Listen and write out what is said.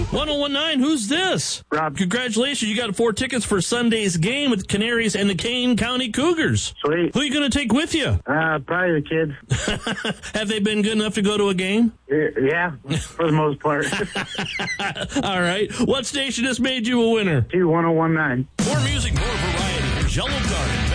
1019, who's this? Rob. Congratulations, you got 4 tickets for Sunday's game with the Canaries and the Kane County Cougars. Sweet. Who are you going to take with you? Probably the kids. Have they been good enough to go to a game? Yeah, for the most part. All right. What station has made you a winner? 1019. More music, more variety. Jello Garden.